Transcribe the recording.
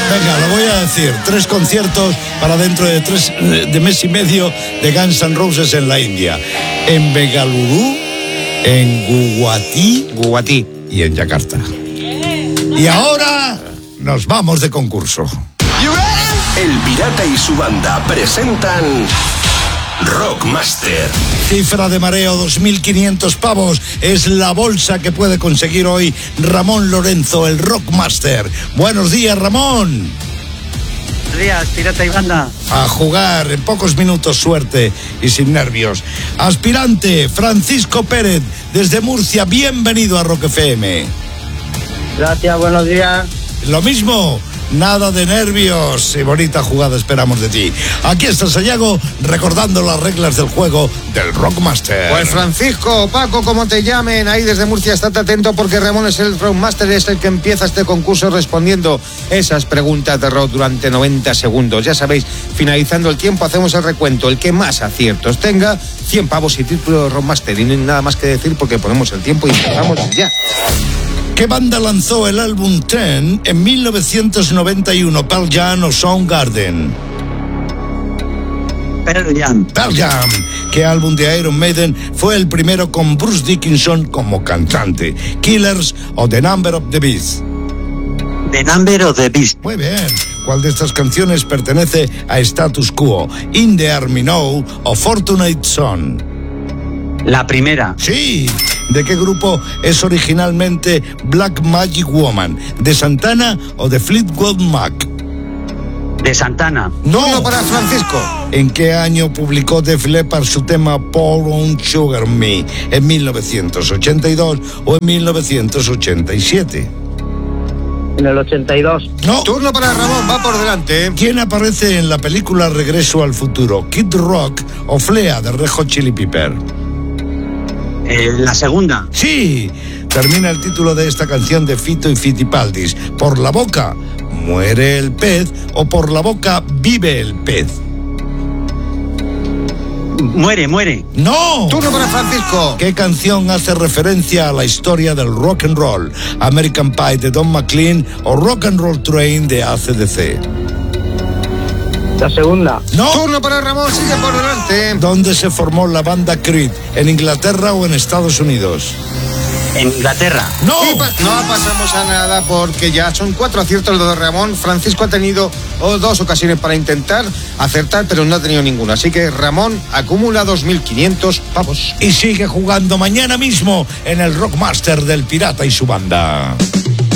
Venga, lo voy a decir. 3 conciertos para dentro de mes y medio de Guns N' Roses en la India. En Bengaluru, en Guwahati y en Yakarta. Y ahora nos vamos de concurso. El Pirata y su banda presentan Rockmaster. Cifra de mareo, 2.500 pavos. Es la bolsa que puede conseguir hoy Ramón Lorenzo, el Rockmaster. Buenos días, Ramón. Buenos días, Pirata y banda. A jugar, en pocos minutos, suerte y sin nervios. Aspirante, Francisco Pérez, desde Murcia, bienvenido a Rock FM. Gracias, buenos días. Lo mismo. Nada de nervios y bonita jugada esperamos de ti. Aquí está Sayago recordando las reglas del juego del Rockmaster. Pues Francisco, Paco, como te llamen, ahí desde Murcia, estate atento porque Ramón es el Rockmaster, es el que empieza este concurso respondiendo esas preguntas de rock durante 90 segundos. Ya sabéis, finalizando el tiempo hacemos el recuento. El que más aciertos tenga, 100 pavos y título de Rockmaster. Y no hay nada más que decir porque ponemos el tiempo y empezamos ya. ¿Qué banda lanzó el álbum Ten en 1991? ¿Pearl Jam o Soundgarden? Pearl Jam. Pearl Jam. ¿Qué álbum de Iron Maiden fue el primero con Bruce Dickinson como cantante? ¿Killers o The Number of the Beast? The Number of the Beast. Muy bien. ¿Cuál de estas canciones pertenece a Status Quo? ¿In the Army Now o Fortunate Son? La primera. Sí. ¿De qué grupo es originalmente Black Magic Woman? ¿De Santana o de Fleetwood Mac? De Santana. No. Uno para Francisco. ¿En qué año publicó Def Leppard su tema Pour on Sugar Me? ¿En 1982 o en 1987? En el 82. No. Turno para Ramón, va por delante. ¿Quién aparece en la película Regreso al Futuro? ¿Kid Rock o Flea de Red Hot Chili Pepper? La segunda. Sí, termina el título de esta canción de Fito y Fitipaldis. ¿Por la boca muere el pez o por la boca vive el pez? Muere. ¡No! Turno para Francisco. ¿Qué canción hace referencia a la historia del rock and roll? ¿American Pie de Don McLean o Rock and Roll Train de AC/DC? La segunda. ¡No! Turno para Ramón, sigue por delante. ¿Dónde se formó la banda Creed? ¿En Inglaterra o en Estados Unidos? En Inglaterra. ¡No! No pasamos a nada porque ya son 4 aciertos los de Ramón. Francisco ha tenido 2 ocasiones para intentar acertar, pero no ha tenido ninguna. Así que Ramón acumula 2.500 pavos. Y sigue jugando mañana mismo en el Rockmaster del Pirata y su banda.